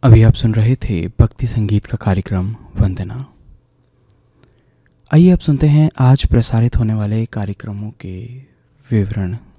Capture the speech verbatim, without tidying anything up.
अभी आप सुन रहे थे भक्ति संगीत का कार्यक्रम वंदना। आइए अब सुनते हैं आज प्रसारित होने वाले कार्यक्रमों के विवरण।